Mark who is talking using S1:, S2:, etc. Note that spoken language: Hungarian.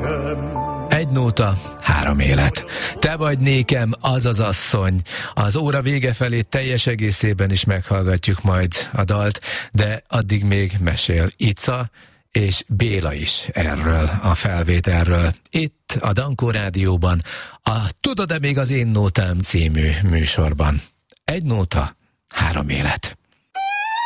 S1: Egy nóta, 3 élet. Te vagy nékem az az asszony. Az óra vége felé teljes egészében is meghallgatjuk majd a dalt, de addig még mesél Ica és Béla is erről a felvételről. Itt a Dankó Rádióban, a Tudod-e még az én nótám című műsorban. Egy nóta, 3 élet.